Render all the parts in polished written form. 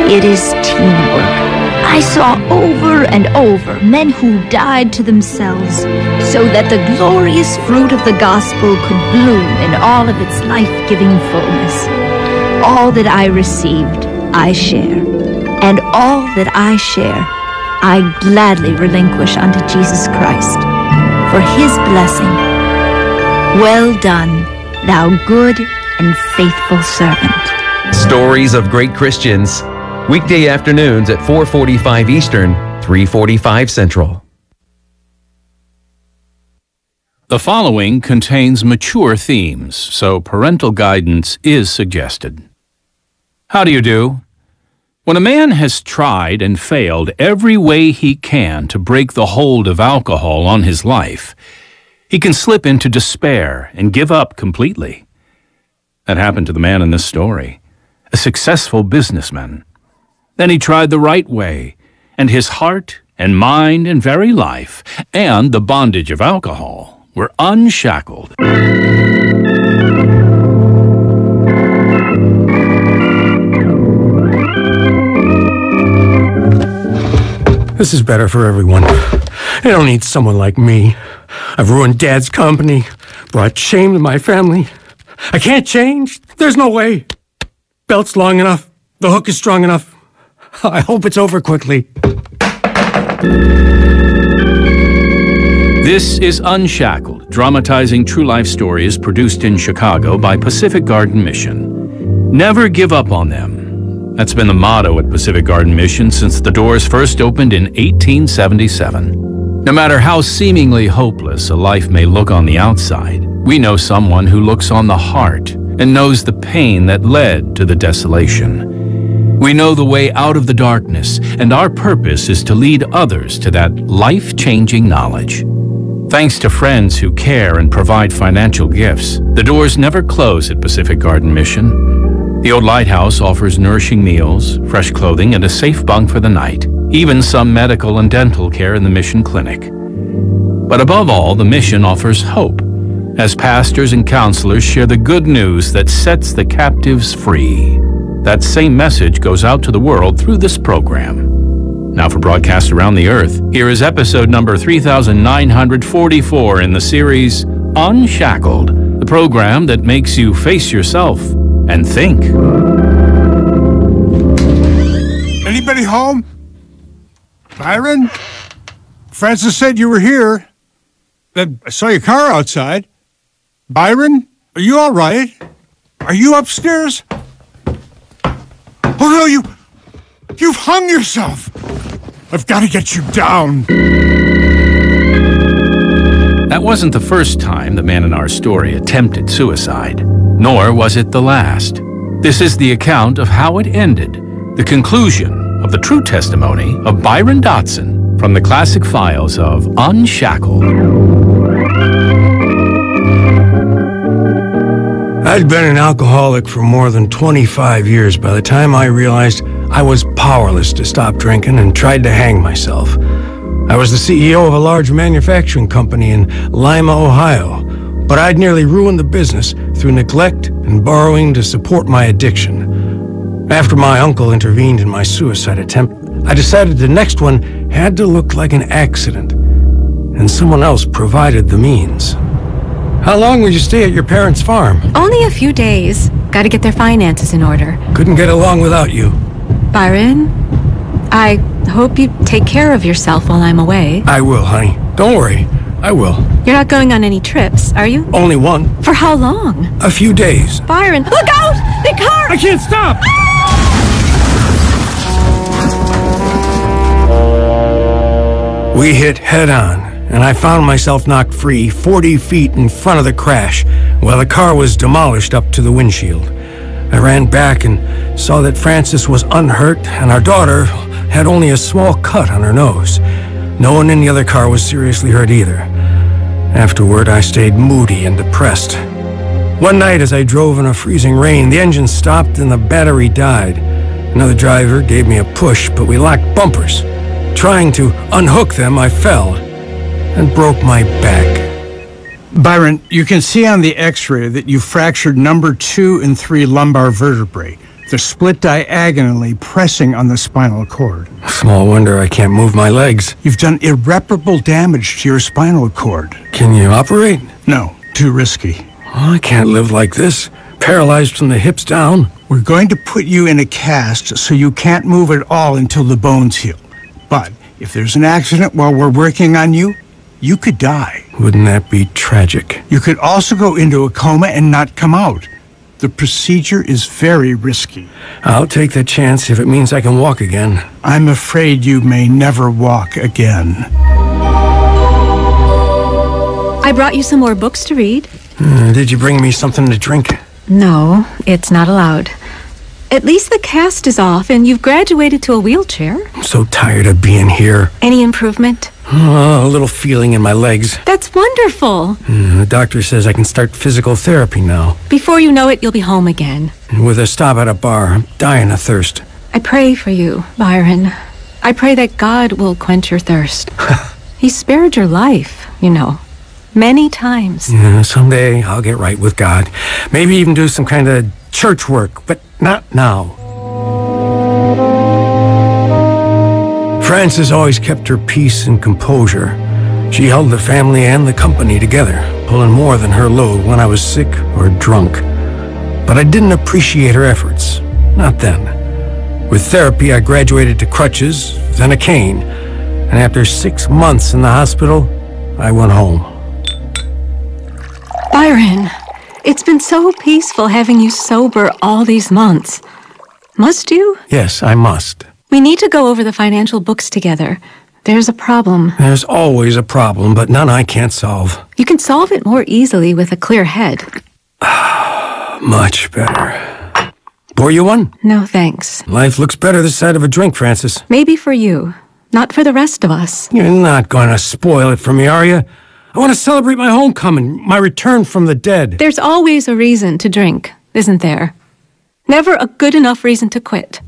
It is teamwork. I saw over and over men who died to themselves so that the glorious fruit of the gospel could bloom in all of its life-giving fullness. All that I received, I share. And all that I share, I gladly relinquish unto Jesus Christ for his blessing. Well done, thou good and faithful servant. Stories of Great Christians. Weekday afternoons at 4:45 Eastern, 3:45 Central. The following contains mature themes, so parental guidance is suggested. How do you do? When a man has tried and failed every way he can to break the hold of alcohol on his life, he can slip into despair and give up completely. That happened to the man in this story, a successful businessman. Then he tried the right way, and his heart and mind and very life and the bondage of alcohol were unshackled. This is better for everyone. They don't need someone like me. I've ruined Dad's company, brought shame to my family. I can't change. There's no way. Belt's long enough. The hook is strong enough. I hope it's over quickly. This is Unshackled, dramatizing true life stories produced in Chicago by Pacific Garden Mission. Never give up on them. That's been the motto at Pacific Garden Mission since the doors first opened in 1877. No matter how seemingly hopeless a life may look on the outside, we know someone who looks on the heart and knows the pain that led to the desolation. We know the way out of the darkness, and our purpose is to lead others to that life-changing knowledge. Thanks to friends who care and provide financial gifts, the doors never close at Pacific Garden Mission. The old lighthouse offers nourishing meals, fresh clothing, and a safe bunk for the night, even some medical and dental care in the mission clinic. But above all, the mission offers hope, as pastors and counselors share the good news that sets the captives free. That same message goes out to the world through this program. Now for broadcast around the earth, here is episode number 3944 in the series Unshackled, the program that makes you face yourself and think. Anybody home? Byron? Francis said you were here. I saw your car outside. Byron, are you all right? Are you upstairs? Oh, no, you've hung yourself. I've got to get you down. That wasn't the first time the man in our story attempted suicide, nor was it the last. This is the account of how it ended, the conclusion of the true testimony of Byron Dotson from the classic files of Unshackled. I'd been an alcoholic for more than 25 years by the time I realized I was powerless to stop drinking and tried to hang myself. I was the CEO of a large manufacturing company in Lima, Ohio, but I'd nearly ruined the business through neglect and borrowing to support my addiction. After my uncle intervened in my suicide attempt, I decided the next one had to look like an accident, and someone else provided the means. How long would you stay at your parents' farm? Only a few days. Got to get their finances in order. Couldn't get along without you. Byron, I hope you take care of yourself while I'm away. I will, honey. Don't worry. I will. You're not going on any trips, are you? Only one. For how long? A few days. Byron, look out! The car! I can't stop! We hit head on, and I found myself knocked free 40 feet in front of the crash while the car was demolished up to the windshield. I ran back and saw that Frances was unhurt and our daughter had only a small cut on her nose. No one in the other car was seriously hurt either. Afterward, I stayed moody and depressed. One night as I drove in a freezing rain, the engine stopped and the battery died. Another driver gave me a push, but we lacked bumpers. Trying to unhook them, I fell and broke my back. Byron, you can see on the x-ray that you fractured number 2 and 3 lumbar vertebrae. They're split diagonally, pressing on the spinal cord. Small wonder I can't move my legs. You've done irreparable damage to your spinal cord. Can you operate? No, too risky. Oh, I can't live like this. Paralyzed from the hips down. We're going to put you in a cast so you can't move at all until the bones heal. But if there's an accident while we're working on you, you could die. Wouldn't that be tragic? You could also go into a coma and not come out. The procedure is very risky. I'll take the chance if it means I can walk again. I'm afraid you may never walk again. I brought you some more books to read. Did you bring me something to drink? No, it's not allowed. At least the cast is off and you've graduated to a wheelchair. I'm so tired of being here. Any improvement? Oh, a little feeling in my legs. That's wonderful. The doctor says I can start physical therapy now. Before you know it, you'll be home again. With a stop at a bar, I'm dying of thirst. I pray for you, Byron. I pray that God will quench your thirst. He spared your life, you know, many times. Yeah, someday I'll get right with God. Maybe even do some kind of church work, but not now. Frances always kept her peace and composure. She held the family and the company together, pulling more than her load when I was sick or drunk. But I didn't appreciate her efforts. Not then. With therapy, I graduated to crutches, then a cane. And after 6 months in the hospital, I went home. Byron, it's been so peaceful having you sober all these months. Must you? Yes, I must. We need to go over the financial books together. There's a problem. There's always a problem, but none I can't solve. You can solve it more easily with a clear head. Much better. Pour you one? No, thanks. Life looks better this side of a drink, Frances. Maybe for you, not for the rest of us. You're not going to spoil it for me, are you? I want to celebrate my homecoming, my return from the dead. There's always a reason to drink, isn't there? Never a good enough reason to quit.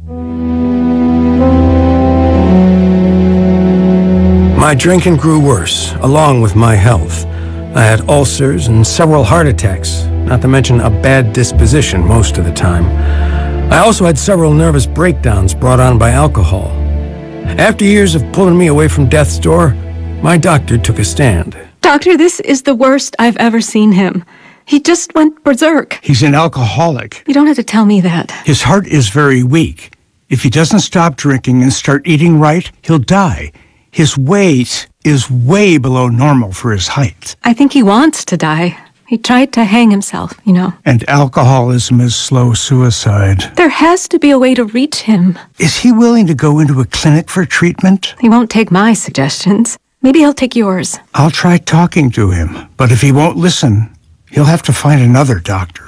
My drinking grew worse, along with my health. I had ulcers and several heart attacks, not to mention a bad disposition most of the time. I also had several nervous breakdowns brought on by alcohol. After years of pulling me away from death's door, my doctor took a stand. Doctor, this is the worst I've ever seen him. He just went berserk. He's an alcoholic. You don't have to tell me that. His heart is very weak. If he doesn't stop drinking and start eating right, he'll die. His weight is way below normal for his height. I think he wants to die. He tried to hang himself, you know. And alcoholism is slow suicide. There has to be a way to reach him. Is he willing to go into a clinic for treatment? He won't take my suggestions. Maybe he'll take yours. I'll try talking to him, but if he won't listen, he'll have to find another doctor.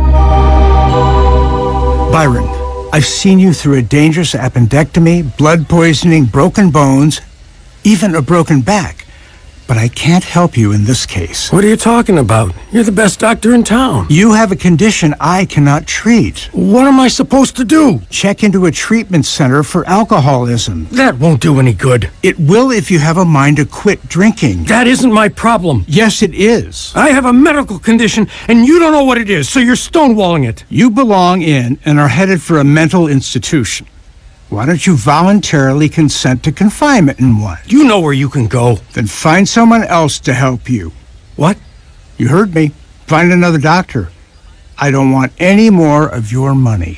Byron, I've seen you through a dangerous appendectomy, blood poisoning, broken bones, even a broken back. But I can't help you in this case. What are you talking about? You're the best doctor in town. You have a condition I cannot treat. What am I supposed to do? Check into a treatment center for alcoholism. That won't do any good. It will if you have a mind to quit drinking. That isn't my problem. Yes, it is. I have a medical condition, and you don't know what it is, so you're stonewalling it. You belong in and are headed for a mental institution. Why don't you voluntarily consent to confinement in one? You know where you can go. Then find someone else to help you. What? You heard me. Find another doctor. I don't want any more of your money.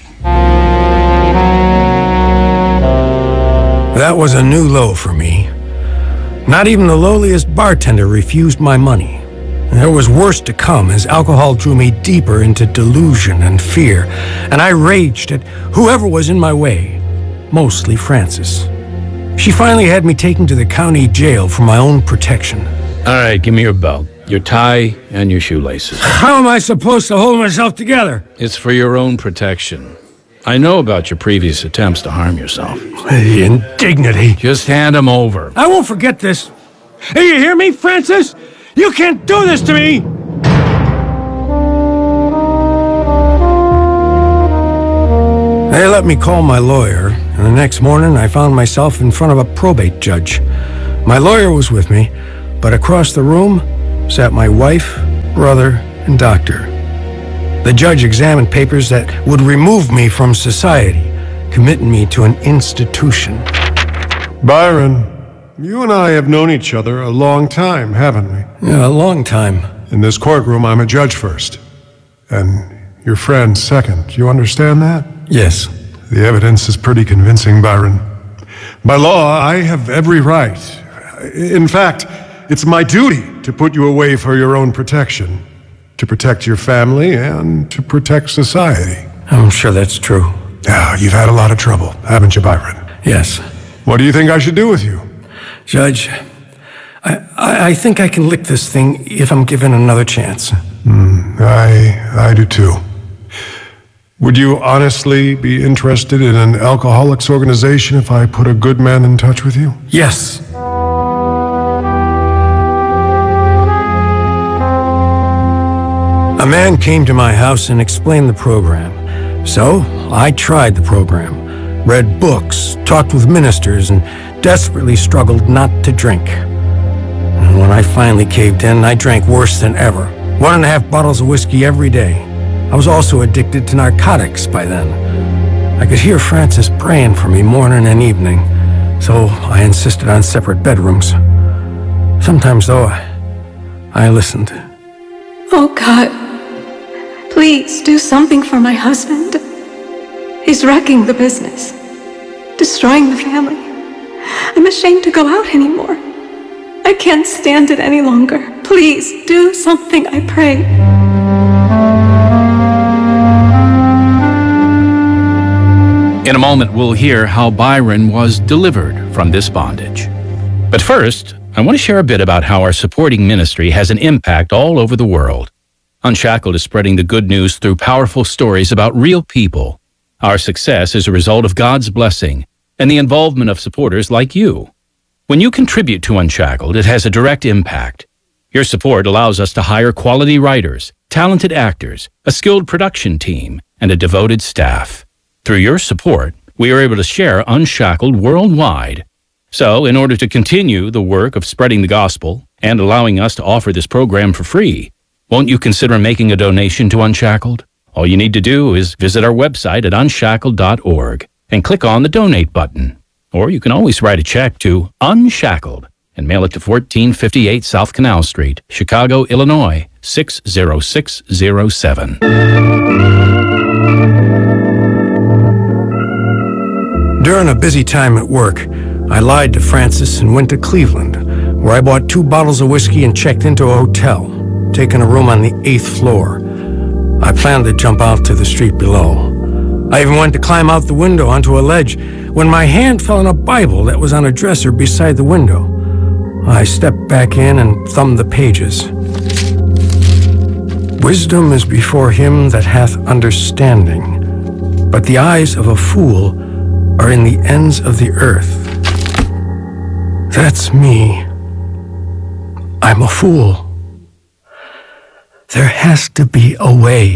That was a new low for me. Not even the lowliest bartender refused my money. There was worse to come as alcohol drew me deeper into delusion and fear, and I raged at whoever was in my way. Mostly Frances. She finally had me taken to the county jail for my own protection. All right, give me your belt, your tie, and your shoelaces. How am I supposed to hold myself together? It's for your own protection. I know about your previous attempts to harm yourself. The indignity. Just hand them over. I won't forget this. Hey, you hear me, Frances? You can't do this to me! They let me call my lawyer, and the next morning I found myself in front of a probate judge. My lawyer was with me, but across the room sat my wife, brother, and doctor. The judge examined papers that would remove me from society, committing me to an institution. Byron, you and I have known each other a long time, haven't we? Yeah, a long time. In this courtroom, I'm a judge first, and your friend second. You understand that? Yes. The evidence is pretty convincing, Byron. By law, I have every right. In fact, it's my duty to put you away for your own protection, to protect your family and to protect society. I'm sure that's true. Yeah, you've had a lot of trouble, haven't you, Byron? Yes. What do you think I should do with you? Judge, I think I can lick this thing if I'm given another chance. I do too. Would you honestly be interested in an alcoholics organization if I put a good man in touch with you? Yes. A man came to my house and explained the program. So I tried the program, read books, talked with ministers, and desperately struggled not to drink. And when I finally caved in, I drank worse than ever. 1.5 bottles of whiskey every day. I was also addicted to narcotics by then. I could hear Francis praying for me morning and evening, so I insisted on separate bedrooms. Sometimes, though, I listened. Oh, God. Please do something for my husband. He's wrecking the business, destroying the family. I'm ashamed to go out anymore. I can't stand it any longer. Please do something, I pray. In a moment, we'll hear how Byron was delivered from this bondage. But first, I want to share a bit about how our supporting ministry has an impact all over the world. Unshackled is spreading the good news through powerful stories about real people. Our success is a result of God's blessing and the involvement of supporters like you. When you contribute to Unshackled, it has a direct impact. Your support allows us to hire quality writers, talented actors, a skilled production team, and a devoted staff. Through your support, we are able to share Unshackled worldwide. So, in order to continue the work of spreading the gospel and allowing us to offer this program for free, won't you consider making a donation to Unshackled? All you need to do is visit our website at unshackled.org and click on the donate button. Or you can always write a check to Unshackled and mail it to 1458 South Canal Street, Chicago, Illinois, 60607. During a busy time at work, I lied to Francis and went to Cleveland, where I bought 2 bottles of whiskey and checked into a hotel, taking a room on the 8th floor. I planned to jump out to the street below. I even went to climb out the window onto a ledge when my hand fell on a Bible that was on a dresser beside the window. I stepped back in and thumbed the pages. Wisdom is before him that hath understanding, but the eyes of a fool are in the ends of the earth. That's me. I'm a fool. There has to be a way.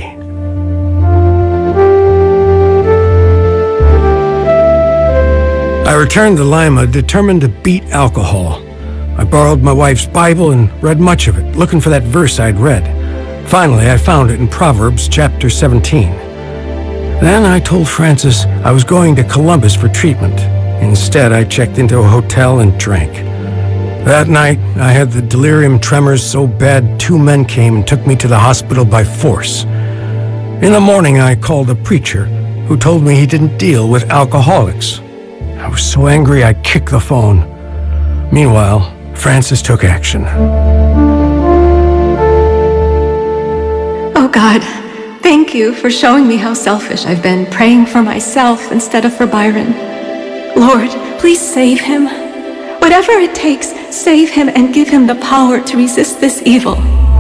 I returned to Lima, determined to beat alcohol. I borrowed my wife's Bible and read much of it, looking for that verse I'd read. Finally, I found it in Proverbs chapter 17. Then I told Francis I was going to Columbus for treatment. Instead, I checked into a hotel and drank. That night, I had the delirium tremors so bad 2 men came and took me to the hospital by force. In the morning, I called a preacher who told me he didn't deal with alcoholics. I was so angry I kicked the phone. Meanwhile, Francis took action. Oh, God. Thank you for showing me how selfish I've been, praying for myself instead of for Byron. Lord, please save him. Whatever it takes, save him and give him the power to resist this evil.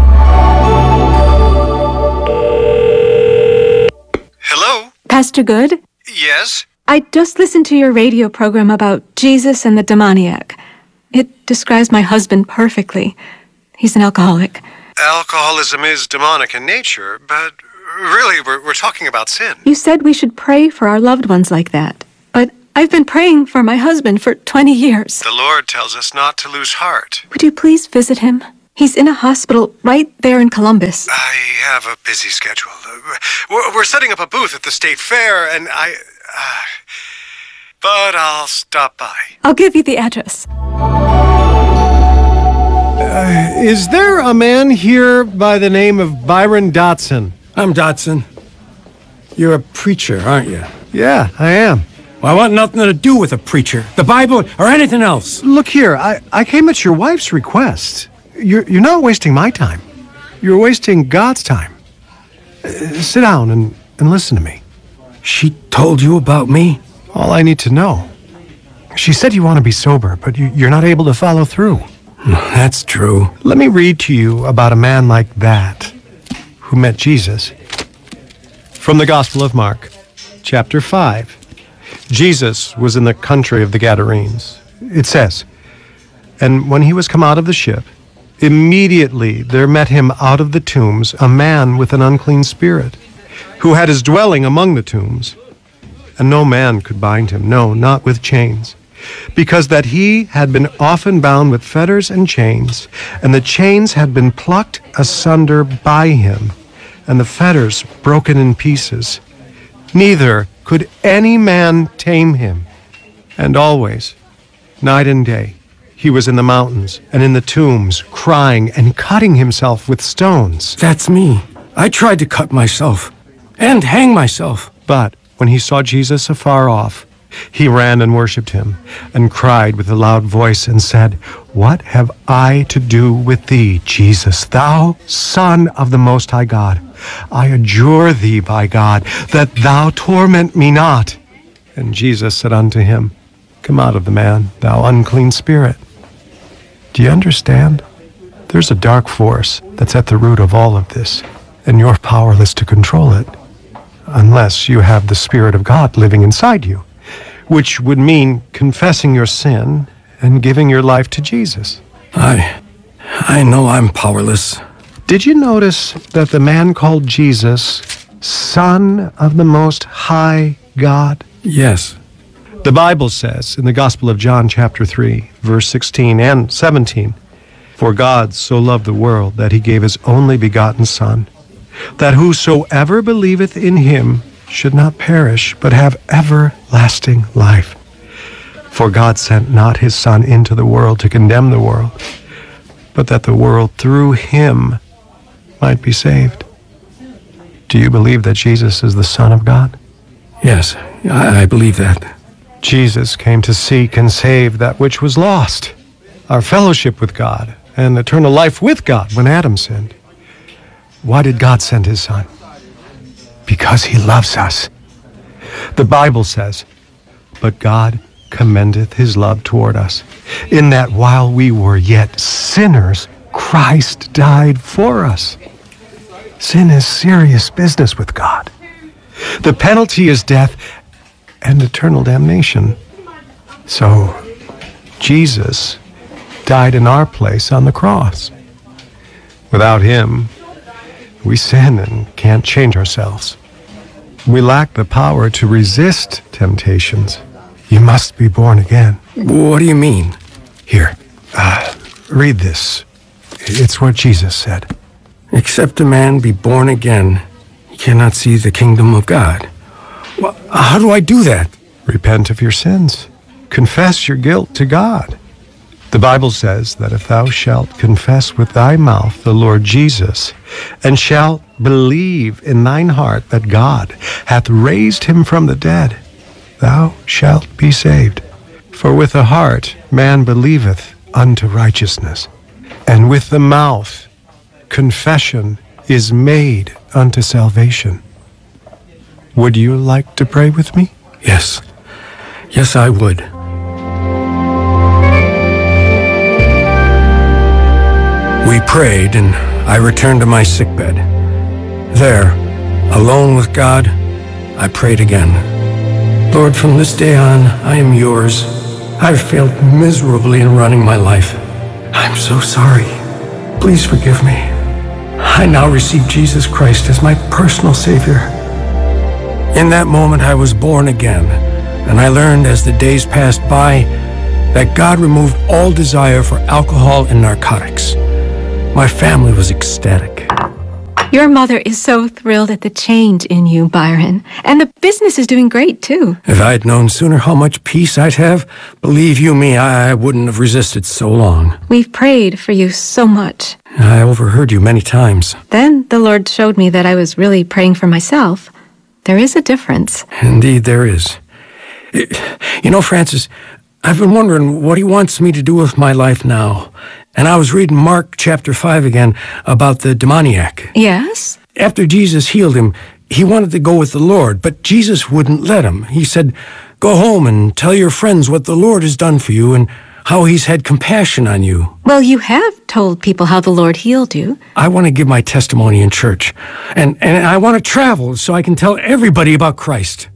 Hello? Pastor Good? Yes? I just listened to your radio program about Jesus and the demoniac. It describes my husband perfectly. He's an alcoholic. Alcoholism is demonic in nature, but really, we're talking about sin. You said we should pray for our loved ones like that. But I've been praying for my husband for 20 years. The Lord tells us not to lose heart. Would you please visit him? He's in a hospital right there in Columbus. I have a busy schedule. We're setting up a booth at the state fair, and but I'll stop by. I'll give you the address. Is there a man here by the name of Byron Dotson? I'm Dotson. You're a preacher, aren't you? Yeah, I am. Well, I want nothing to do with a preacher, the Bible, or anything else. Look here, I came at your wife's request. You're not wasting my time. You're wasting God's time. Sit down and listen to me. She told you about me? All I need to know. She said you want to be sober, but you're not able to follow through. That's true. Let me read to you about a man like that who met Jesus. From the Gospel of Mark, chapter 5. Jesus was in the country of the Gadarenes. It says, "And when he was come out of the ship, immediately there met him out of the tombs a man with an unclean spirit, who had his dwelling among the tombs. And no man could bind him, no, not with chains, because that he had been often bound with fetters and chains, and the chains had been plucked asunder by him, and the fetters broken in pieces. Neither could any man tame him. And always, night and day, he was in the mountains and in the tombs, crying and cutting himself with stones." That's me. I tried to cut myself and hang myself. But when he saw Jesus afar off, he ran and worshipped him, and cried with a loud voice, and said, "What have I to do with thee, Jesus, thou Son of the Most High God? I adjure thee by God, that thou torment me not." And Jesus said unto him, "Come out of the man, thou unclean spirit." Do you understand? There's a dark force that's at the root of all of this, and you're powerless to control it, unless you have the Spirit of God living inside you, which would mean confessing your sin and giving your life to Jesus. I know I'm powerless. Did you notice that the man called Jesus Son of the Most High God? Yes. The Bible says in the Gospel of John chapter 3, verse 16 and 17, "For God so loved the world that he gave his only begotten Son, that whosoever believeth in him should not perish, but have everlasting life. For God sent not his Son into the world to condemn the world, but that the world through him might be saved." Do you believe that Jesus is the Son of God? Yes, I believe that. Jesus came to seek and save that which was lost, our fellowship with God and eternal life with God when Adam sinned. Why did God send his Son? Because he loves us. The Bible says, "But God commendeth his love toward us, in that while we were yet sinners, Christ died for us." Sin is serious business with God. The penalty is death and eternal damnation. So, Jesus died in our place on the cross. Without him, we sin and can't change ourselves. We lack the power to resist temptations. You must be born again. What do you mean? Here, read this. It's what Jesus said. "Except a man be born again, he cannot see the kingdom of God." Well, how do I do that? Repent of your sins. Confess your guilt to God. The Bible says that if thou shalt confess with thy mouth the Lord Jesus, and shalt believe in thine heart that God hath raised him from the dead, thou shalt be saved. For with the heart man believeth unto righteousness, and with the mouth confession is made unto salvation. Would you like to pray with me? Yes. Yes, I would. We prayed, and I returned to my sickbed. There, alone with God, I prayed again. "Lord, from this day on, I am yours. I've failed miserably in running my life. I'm so sorry. Please forgive me. I now receive Jesus Christ as my personal Savior." In that moment, I was born again, and I learned as the days passed by that God removed all desire for alcohol and narcotics. My family was ecstatic. Your mother is so thrilled at the change in you, Byron. And the business is doing great, too. If I'd known sooner how much peace I'd have, believe you me, I wouldn't have resisted so long. We've prayed for you so much. I overheard you many times. Then the Lord showed me that I was really praying for myself. There is a difference. Indeed, there is. You know, Francis, I've been wondering what he wants me to do with my life now. And I was reading Mark chapter 5 again about the demoniac. Yes? After Jesus healed him, he wanted to go with the Lord, but Jesus wouldn't let him. He said, "Go home and tell your friends what the Lord has done for you and how he's had compassion on you." Well, you have told people how the Lord healed you. I want to give my testimony in church, and I want to travel so I can tell everybody about Christ.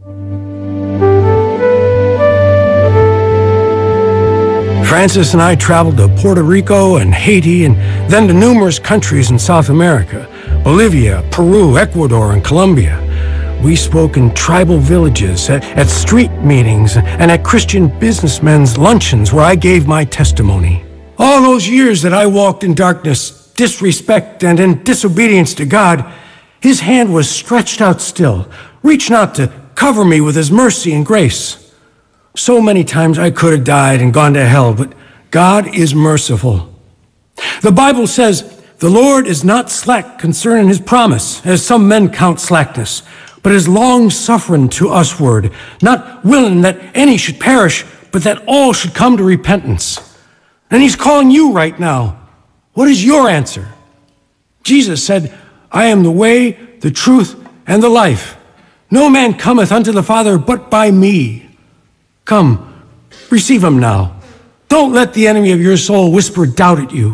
Francis and I traveled to Puerto Rico and Haiti and then to numerous countries in South America, Bolivia, Peru, Ecuador, and Colombia. We spoke in tribal villages, at street meetings, and at Christian businessmen's luncheons where I gave my testimony. All those years that I walked in darkness, disrespect, and in disobedience to God, his hand was stretched out still, reaching out to cover me with his mercy and grace. So many times I could have died and gone to hell, but God is merciful. The Bible says, "The Lord is not slack concerning his promise, as some men count slackness, but is long-suffering to usward, not willing that any should perish, but that all should come to repentance." And he's calling you right now. What is your answer? Jesus said, "I am the way, the truth, and the life. No man cometh unto the Father but by me." Come, receive him now. Don't let the enemy of your soul whisper doubt at you.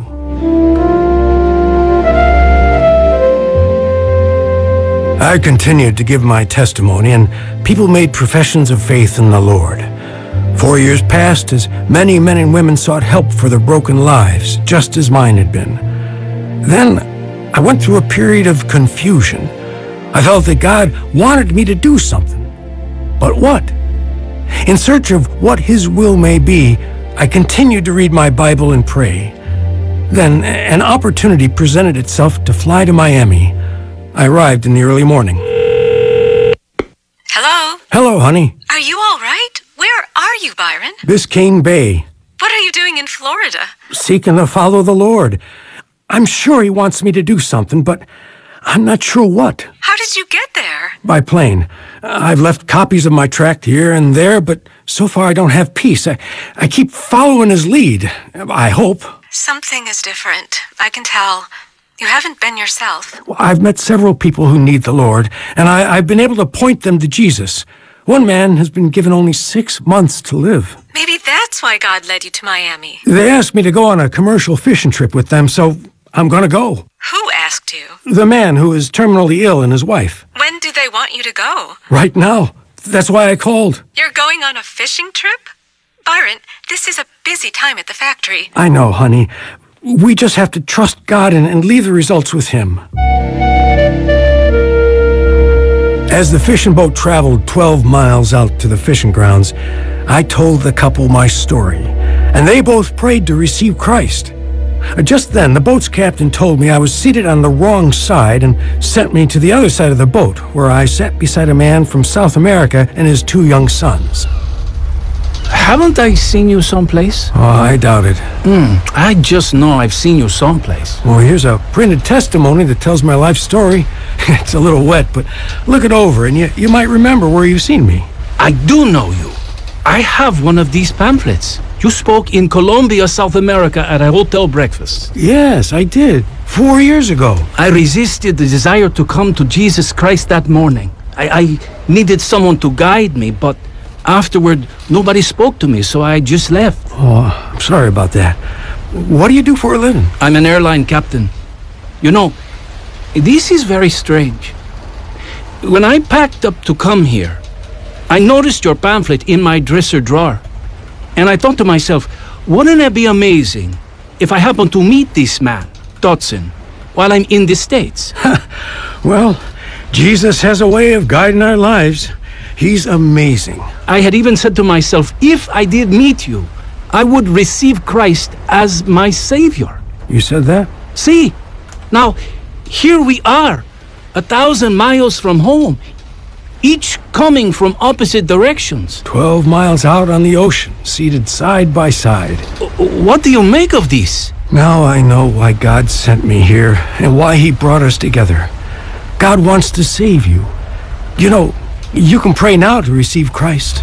I continued to give my testimony, and people made professions of faith in the Lord. 4 years passed as many men and women sought help for their broken lives, just as mine had been. Then I went through a period of confusion. I felt that God wanted me to do something. But what? In search of what his will may be, I continued to read my Bible and pray. Then an opportunity presented itself to fly to Miami. I arrived in the early morning. Hello? Hello, honey. Are you all right? Where are you, Byron? Biscayne Bay. What are you doing in Florida? Seeking to follow the Lord. I'm sure he wants me to do something, but I'm not sure what. How did you get there? By plane. I've left copies of my tract here and there, but so far I don't have peace. I keep following his lead. I hope. Something is different. I can tell. You haven't been yourself. Well, I've met several people who need the Lord, and I've been able to point them to Jesus. One man has been given only 6 months to live. Maybe that's why God led you to Miami. They asked me to go on a commercial fishing trip with them, so I'm going to go. Who asked you? The man who is terminally ill and his wife. When do they want you to go? Right now. That's why I called. You're going on a fishing trip? Byron, this is a busy time at the factory. I know, honey. We just have to trust God and leave the results with him. As the fishing boat traveled 12 miles out to the fishing grounds, I told the couple my story, and they both prayed to receive Christ. Just then, the boat's captain told me I was seated on the wrong side and sent me to the other side of the boat, where I sat beside a man from South America and his 2 young sons. Haven't I seen you someplace? Oh, I doubt it. I just know I've seen you someplace. Well, here's a printed testimony that tells my life story. It's a little wet, but look it over and you might remember where you've seen me. I do know you. I have one of these pamphlets. You spoke in Colombia, South America at a hotel breakfast. Yes, I did. 4 years ago. I resisted the desire to come to Jesus Christ that morning. I needed someone to guide me, but afterward, nobody spoke to me, so I just left. Oh, I'm sorry about that. What do you do for a living? I'm an airline captain. You know, this is very strange. When I packed up to come here, I noticed your pamphlet in my dresser drawer. And I thought to myself, wouldn't it be amazing if I happened to meet this man, Dodson, while I'm in the States? Well, Jesus has a way of guiding our lives. He's amazing. I had even said to myself, if I did meet you, I would receive Christ as my Savior. You said that? See, now here we are, 1,000 miles from home, each coming from opposite directions. 12 miles out on the ocean, seated side by side. What do you make of this? Now I know why God sent me here and why he brought us together. God wants to save you. You know, you can pray now to receive Christ.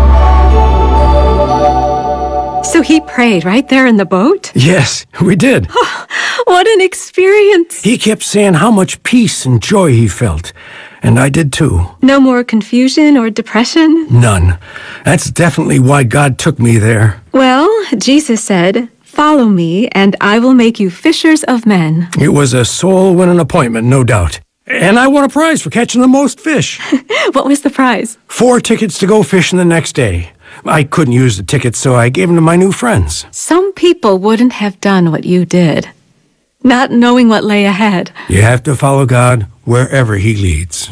So he prayed right there in the boat? Yes, we did. What an experience. He kept saying how much peace and joy he felt. And I did too. No more confusion or depression? None. That's definitely why God took me there. Well, Jesus said, "Follow me, and I will make you fishers of men." It was a soul-winning appointment, no doubt. And I won a prize for catching the most fish. What was the prize? 4 tickets to go fishing the next day. I couldn't use the tickets, so I gave them to my new friends. Some people wouldn't have done what you did, not knowing what lay ahead. You have to follow God wherever he leads.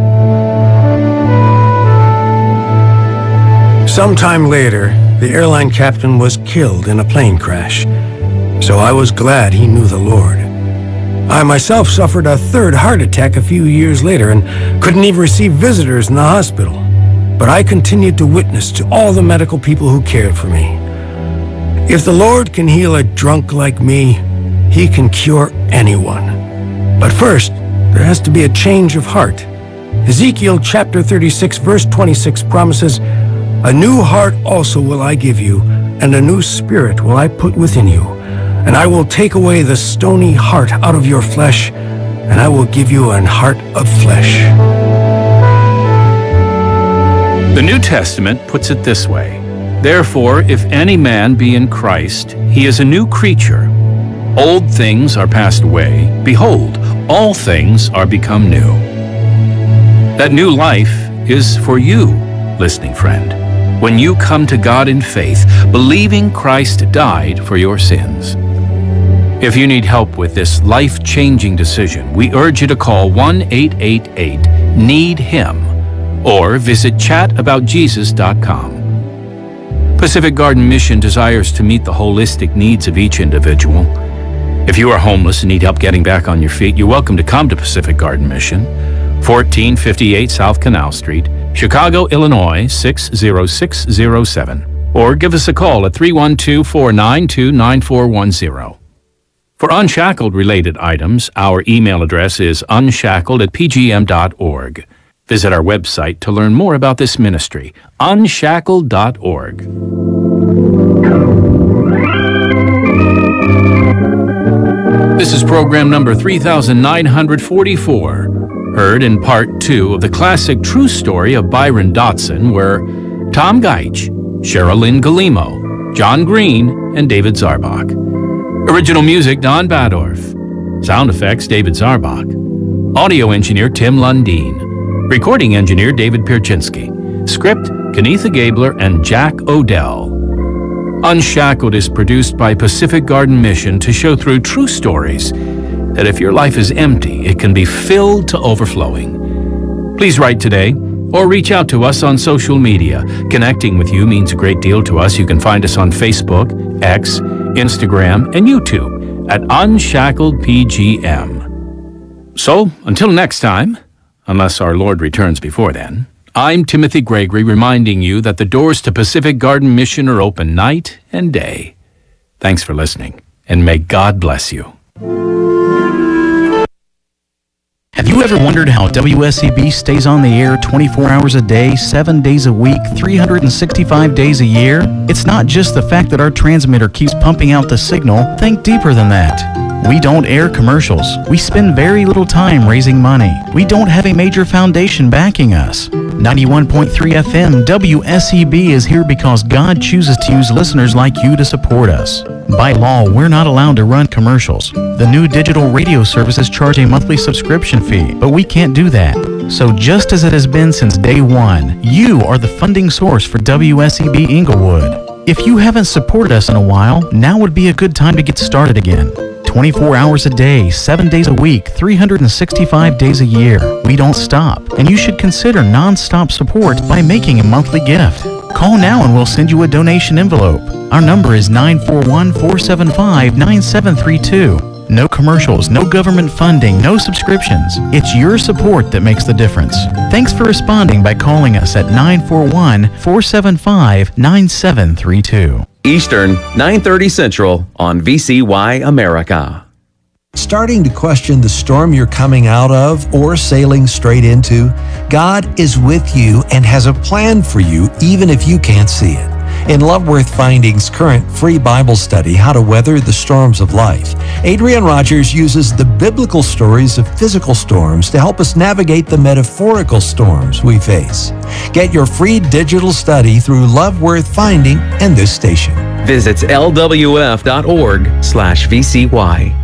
Sometime later, the airline captain was killed in a plane crash, so I was glad he knew the Lord. I myself suffered a 3rd heart attack a few years later and couldn't even receive visitors in the hospital. But I continued to witness to all the medical people who cared for me. If the Lord can heal a drunk like me, he can cure anyone. But first, there has to be a change of heart. Ezekiel chapter 36, verse 26 promises, "A new heart also will I give you, and a new spirit will I put within you. And I will take away the stony heart out of your flesh, and I will give you an heart of flesh." The New Testament puts it this way: "Therefore, if any man be in Christ, he is a new creature. Old things are passed away. Behold, all things are become new." That new life is for you, listening friend, when you come to God in faith, believing Christ died for your sins. If you need help with this life-changing decision, we urge you to call 1-888-NEED-HIM or visit chataboutjesus.com. Pacific Garden Mission desires to meet the holistic needs of each individual. If you are homeless and need help getting back on your feet, you're welcome to come to Pacific Garden Mission, 1458 South Canal Street, Chicago, Illinois, 60607. Or give us a call at 312-492-9410. For Unshackled-related items, our email address is unshackled@pgm.org. Visit our website to learn more about this ministry, unshackled.org. This is program number 3944, heard in part 2 of the classic true story of Byron Dotson, where Tom Geich, Cheryl Lynn Galimo, John Green, and David Zarbach. Original music, Don Badorf. Sound effects, David Zarbach. Audio engineer, Tim Lundeen. Recording engineer, David Pierczynski. Script, Kenitha Gabler and Jack Odell. Unshackled is produced by Pacific Garden Mission to show through true stories that if your life is empty, it can be filled to overflowing. Please write today or reach out to us on social media. Connecting with you means a great deal to us. You can find us on Facebook, X, Instagram, and YouTube at Unshackled PGM. So, until next time, unless our Lord returns before then, I'm Timothy Gregory reminding you that the doors to Pacific Garden Mission are open night and day. Thanks for listening, and may God bless you. Have you ever wondered how WSEB stays on the air 24 hours a day, 7 days a week, 365 days a year? It's not just the fact that our transmitter keeps pumping out the signal. Think deeper than that. We don't air commercials. We spend very little time raising money. We don't have a major foundation backing us. 91.3 FM WSEB is here because God chooses to use listeners like you to support us. By law, we're not allowed to run commercials. The new digital radio services charge a monthly subscription fee, but we can't do that. So just as it has been since day one, you are the funding source for WSEB Inglewood. If you haven't supported us in a while, now would be a good time to get started again. 24 hours a day, 7 days a week, 365 days a year. We don't stop, and you should consider non-stop support by making a monthly gift. Call now and we'll send you a donation envelope. Our number is 941-475-9732. No commercials, no government funding, no subscriptions. It's your support that makes the difference. Thanks for responding by calling us at 941-475-9732. Eastern, 9:30 Central on VCY America. Starting to question the storm you're coming out of or sailing straight into? God is with you and has a plan for you even if you can't see it. In Love Worth Finding's current free Bible study, How to Weather the Storms of Life, Adrian Rogers uses the biblical stories of physical storms to help us navigate the metaphorical storms we face. Get your free digital study through Love Worth Finding and this station. Visit lwf.org/VCY.